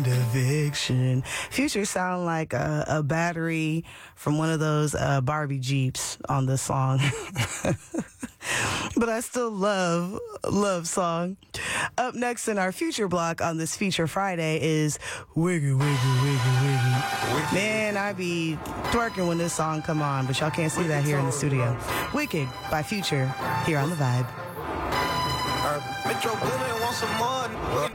Eviction. Future sound like a battery from one of those Barbie Jeeps on this song. But I still love song. Up next in our Future block on this Feature Friday is Wiggy, Wiggy, Wiggy, Wiggy. Man, I be twerking when this song come on, but y'all can't see that here in the studio. Wicked by Future here on The Vibe. Metro Boomin want some more.